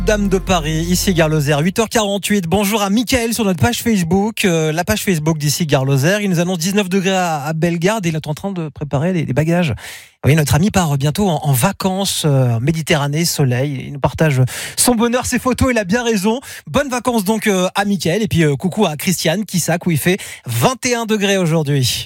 Dame de Paris, ici Gare Lozère, 8h48. Bonjour à Mickaël sur notre page Facebook, la page Facebook d'ici Gare Lozère. Il nous annonce 19 degrés à Bellegarde et il est en train de préparer les bagages. Oui, notre ami part bientôt en vacances, Méditerranée, soleil. Il nous partage son bonheur, ses photos, il a bien raison. Bonnes vacances donc à Mickaël et puis coucou à Christiane, Kissac, où il fait 21 degrés aujourd'hui.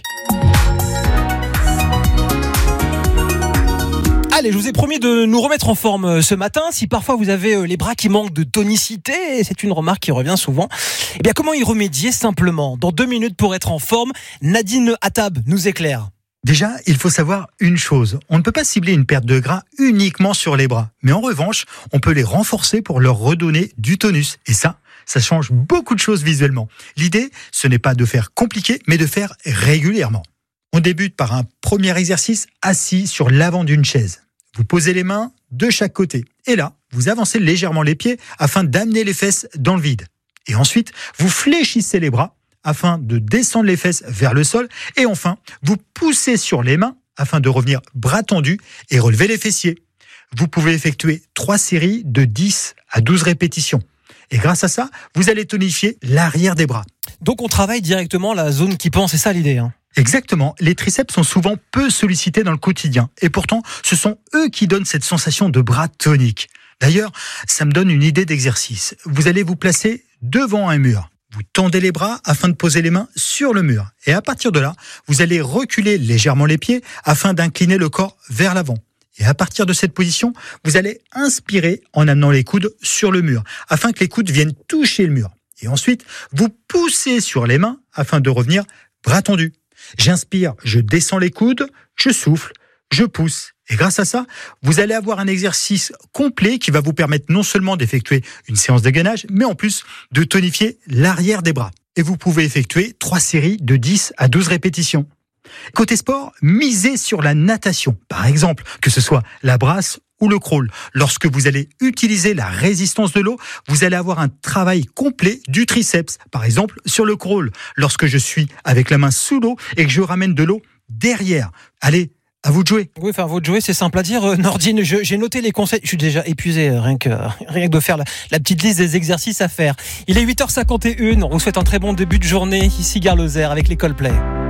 Allez, je vous ai promis de nous remettre en forme ce matin. Si parfois vous avez les bras qui manquent de tonicité, et c'est une remarque qui revient souvent, eh bien comment y remédier simplement ? Dans 2 minutes pour être en forme, Nadine Attab nous éclaire. Déjà, il faut savoir une chose. On ne peut pas cibler une perte de gras uniquement sur les bras. Mais en revanche, on peut les renforcer pour leur redonner du tonus. Et ça change beaucoup de choses visuellement. L'idée, ce n'est pas de faire compliqué, mais de faire régulièrement. On débute par un premier exercice assis sur l'avant d'une chaise. Vous posez les mains de chaque côté. Et là, vous avancez légèrement les pieds afin d'amener les fesses dans le vide. Et ensuite, vous fléchissez les bras afin de descendre les fesses vers le sol. Et enfin, vous poussez sur les mains afin de revenir bras tendus et relever les fessiers. Vous pouvez effectuer 3 séries de 10 à 12 répétitions. Et grâce à ça, vous allez tonifier l'arrière des bras. Donc on travaille directement la zone qui pend, c'est ça l'idée, hein ? Exactement, les triceps sont souvent peu sollicités dans le quotidien et pourtant ce sont eux qui donnent cette sensation de bras tonique. D'ailleurs, ça me donne une idée d'exercice. Vous allez vous placer devant un mur. Vous tendez les bras afin de poser les mains sur le mur. Et à partir de là, vous allez reculer légèrement les pieds afin d'incliner le corps vers l'avant. Et à partir de cette position, vous allez inspirer en amenant les coudes sur le mur afin que les coudes viennent toucher le mur. Et ensuite, vous poussez sur les mains afin de revenir bras tendus. J'inspire, je descends les coudes, je souffle, je pousse. Et grâce à ça, vous allez avoir un exercice complet qui va vous permettre non seulement d'effectuer une séance de gainage, mais en plus de tonifier l'arrière des bras. Et vous pouvez effectuer 3 séries de 10 à 12 répétitions. Côté sport, misez sur la natation. Par exemple, que ce soit la brasse ou le crawl. Lorsque vous allez utiliser la résistance de l'eau, vous allez avoir un travail complet du triceps. Par exemple, sur le crawl, lorsque je suis avec la main sous l'eau et que je ramène de l'eau derrière. Allez, à vous de jouer. Oui, enfin, à vous de jouer, c'est simple à dire. Nordine, j'ai noté les conseils. Je suis déjà épuisé, rien que de faire la petite liste des exercices à faire. Il est 8h51. On vous souhaite un très bon début de journée ici Gare Lozère avec l'école Play.